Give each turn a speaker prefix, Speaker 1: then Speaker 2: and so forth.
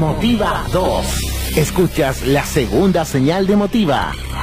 Speaker 1: Motiva 2. Escuchas la segunda señal de Motiva.